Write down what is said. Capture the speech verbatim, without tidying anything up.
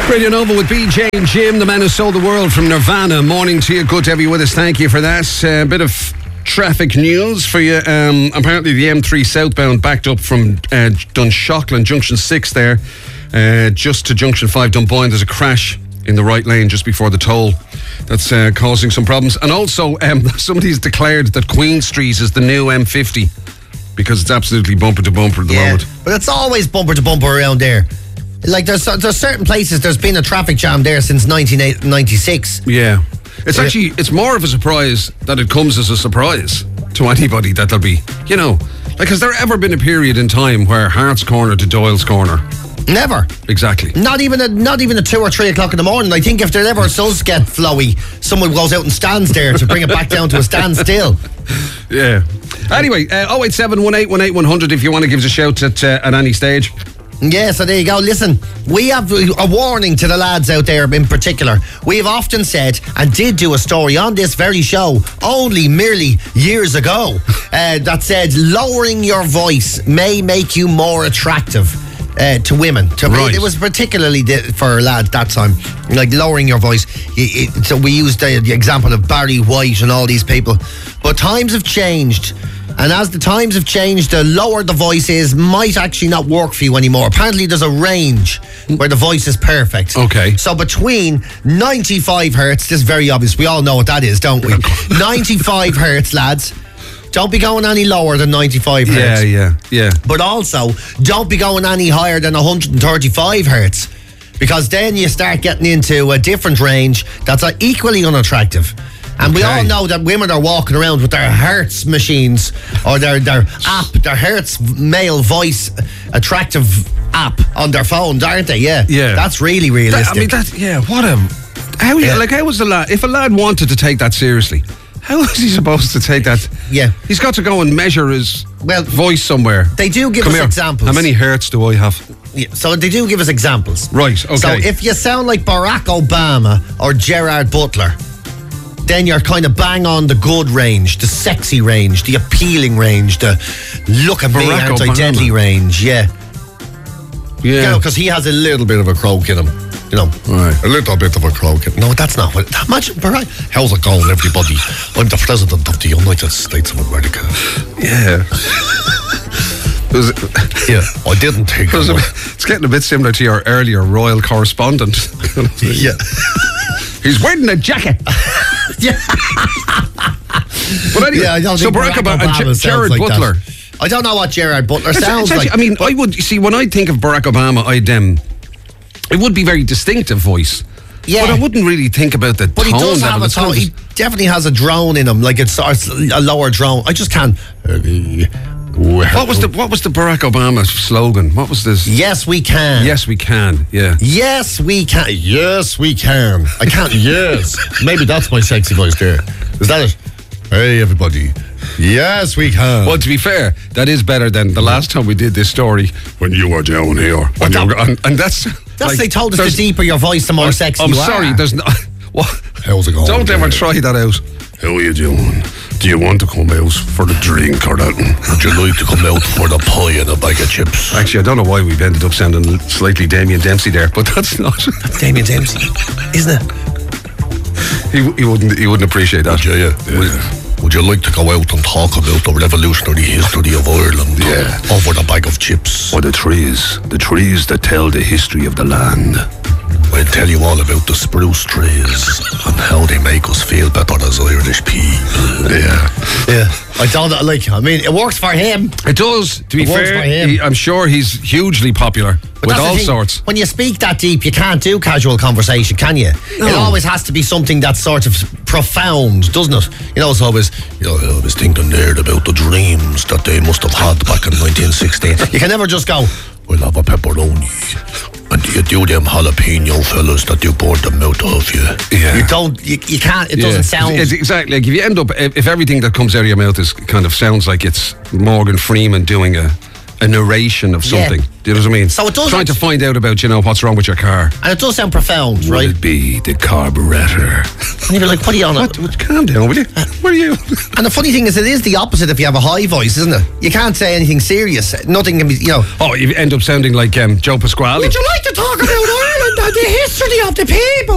Radio Nova with B J and Jim, the man who sold the world from Nirvana. Morning to you. Good to have you with us. Thank you for that. A uh, bit of traffic news for you. Um, apparently the M three southbound backed up from uh, Dunshaughlin, Junction six there, uh, just to Junction five Dunboyne. There's a crash in the right lane just before the toll. That's uh, causing some problems. And also, um, somebody's declared that Queen Street is the new M fifty because it's absolutely bumper to bumper at the yeah, moment. But it's always bumper to bumper around there. Like, there's there's certain places, there's been a traffic jam there since nineteen ninety-six. Yeah. It's actually, it's more of a surprise that it comes as a surprise to anybody that there'll be, you know, like, has there ever been a period in time where Hart's Corner to Doyle's Corner? Never. Exactly. Not even a, not even at two or three o'clock in the morning. I think if there ever does get flowy, someone goes out and stands there to bring it back down to a standstill. Yeah. Anyway, uh, oh eight seven, one eight one eight, one hundred if you want to give us a shout at, uh, at any stage. Yeah, so there you go. Listen, we have a warning to the lads out there in particular. We have often said, and did do a story on this very show, only merely years ago, uh, that said lowering your voice may make you more attractive uh, to women. To right. It was particularly for lads that time, like lowering your voice. It, it, so we used the, the example of Barry White and all these people. But times have changed. And as the times have changed, the lower the voice is might actually not work for you anymore. Apparently there's a range where the voice is perfect. Okay. So between ninety-five hertz, this is very obvious, we all know what that is, don't we? ninety-five hertz, lads. Don't be going any lower than ninety-five hertz. Yeah, yeah, yeah. But also, don't be going any higher than one hundred thirty-five hertz. Because then you start getting into a different range that's equally unattractive. And okay. we all know that women are walking around with their Hertz machines or their, their app, their Hertz male voice attractive app on their phones, aren't they? Yeah. Yeah. That's really realistic. That, I mean, that, yeah, what a... How, yeah. Like, how was the lad... If a lad wanted to take that seriously, how is he supposed to take that? Yeah. He's got to go and measure his well, voice somewhere. They do give Come us here. examples. How many hertz do I have? Yeah, so they do give us examples. Right, okay. So if you sound like Barack Obama or Gerard Butler, then you're kind of bang on the good range, the sexy range, the appealing range, the look at me, aren't I deadly range, yeah. Yeah. You know, because he has a little bit of a croak in him, you know. Right. A little bit of a croak in him. No, that's not what... Imagine, Barack, how's it going, everybody? I'm the President of the United States of America. Yeah. Was it, yeah, I didn't think it. Was a bit, it's getting a bit similar to your earlier royal correspondent. Yeah. He's wearing a jacket. Yeah. But anyway, yeah, I don't so Barack Barack Obama Obama, Gerard like Butler. That. I don't know what Gerard Butler it's, sounds it's actually, like. I mean, I would see when I think of Barack Obama, I'd um, it would be very distinctive voice. Yeah, but I wouldn't really think about the but tone. But he does have a tone. He definitely has a drone in him, like it's, it's a lower drone. I just can't. What was the What was the Barack Obama slogan? What was this? Yes, we can. Yes, we can. Yeah. Yes, we can. Yes, we can. I can't. Yes. Maybe that's my sexy voice there. Is that it? Hey, everybody. Yes, we can. Well, to be fair, that is better than the last time we did this story when you were down here. When you were, and, and that's that's like, they told us the deeper your voice, the more I'm, sexy I'm you are. I'm sorry. There's no. What? How's it going? Don't ever try that out. How are you doing? Do you want to come out for the drink or that? Would you like to come out for the pie and a bag of chips? Actually, I don't know why we've ended up sounding slightly Damien Dempsey there, but that's not. That's Damien Dempsey, isn't it? He, he wouldn't. He wouldn't appreciate that. Would you, yeah. yeah. Would, would you like to go out and talk about the revolutionary history of Ireland? Yeah. Over the bag of chips. Or the trees, the trees that tell the history of the land. I'll tell you all about the spruce trees and how they make us feel better as Irish people. Yeah. Yeah. I don't like, I mean, it works for him. It does, to be it fair. Works for him. He, I'm sure he's hugely popular but with all sorts. When you speak that deep, you can't do casual conversation, can you? No. It always has to be something that's sort of profound, doesn't it? You know, it's always, you know, I was thinking there about the dreams that they must have had back in nineteen sixteen. You can never just go, we'll have a pepperoni. And you do them jalapeno fellas that you poured them out of you. Yeah. You don't, you, you can't, it yeah. doesn't sound... It's exactly, like if you end up, if, if everything that comes out of your mouth is kind of sounds like it's Morgan Freeman doing a, a narration of something. Yeah. Do you know what I mean? So it does... Trying to find out about, you know, what's wrong with your car. And it does sound profound, Will right? Will it be the carburetor? And you're like, what are you on? What, what, calm down, will you? Uh, Where are you? And the funny thing is, it is the opposite if you have a high voice, isn't it? You can't say anything serious. Nothing can be, you know... Oh, you end up sounding like um, Joe Pasquale. Would you like to talk about Ireland and the history majority of the people